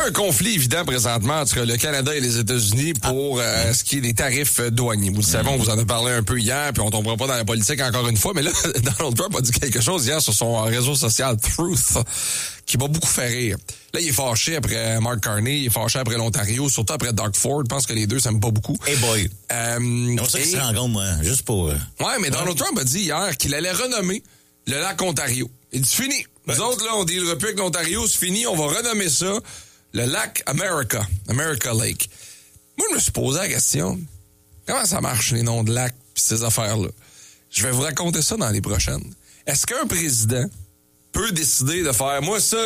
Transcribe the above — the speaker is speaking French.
a un conflit évident présentement entre le Canada et les États-Unis pour ce qui est des tarifs douaniers. Vous le savez, on vous en a parlé un peu hier, puis on tombera pas dans la politique encore une fois, mais là, Donald Trump a dit quelque chose hier sur son réseau social Truth qui m'a beaucoup fait rire. Là, il est fâché après Mark Carney, il est fâché après l'Ontario, surtout après Doug Ford. Je pense que les deux s'aiment pas beaucoup. Hey boy. C'est pour ça qu'ils se rencontrent, moi, juste pour... Ouais, mais Donald Trump a dit hier qu'il allait renommer le lac Ontario. Il dit, fini. Nous autres, là, on dealera plus avec l'Ontario, c'est fini, on va renommer ça le lac America Lake. Moi, je me suis posé la question, comment ça marche, les noms de lacs pis ces affaires-là? Je vais vous raconter ça dans les prochaines. Est-ce qu'un président peut décider de faire, moi, ça,